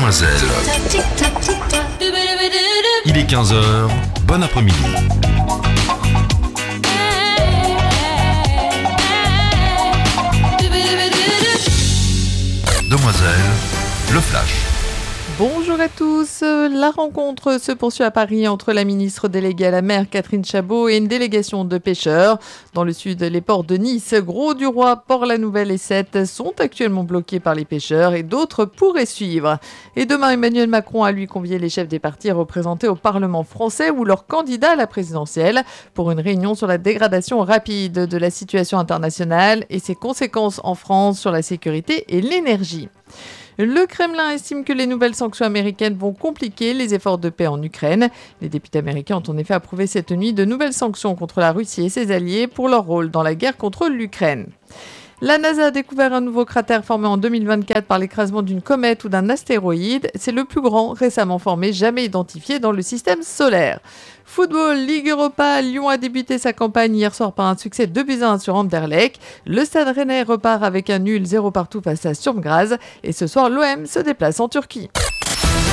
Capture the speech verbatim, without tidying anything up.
Demoiselle. Il est quinze heures, bon après-midi. Demoiselle, le flash. Bonjour à tous. La rencontre se poursuit à Paris entre la ministre déléguée à la mer Catherine Chabot et une délégation de pêcheurs. Dans le sud, les ports de Nice, Gros-du-Roi, Port-la-Nouvelle et Sète sont actuellement bloqués par les pêcheurs et d'autres pourraient suivre. Et demain, Emmanuel Macron a lui convié les chefs des partis représentés au Parlement français ou leurs candidats à la présidentielle pour une réunion sur la dégradation rapide de la situation internationale et ses conséquences en France sur la sécurité et l'énergie. Le Kremlin estime que les nouvelles sanctions américaines vont compliquer les efforts de paix en Ukraine. Les députés américains ont en effet approuvé cette nuit de nouvelles sanctions contre la Russie et ses alliés pour leur rôle dans la guerre contre l'Ukraine. La NASA a découvert un nouveau cratère formé en deux mille vingt-quatre par l'écrasement d'une comète ou d'un astéroïde. C'est le plus grand récemment formé, jamais identifié dans le système solaire. Football, Ligue Europa, Lyon a débuté sa campagne hier soir par un succès deux buts à un sur Anderlecht. Le Stade Rennais repart avec un nul zéro partout face à Sturm Graz. Et ce soir, l'O M se déplace en Turquie.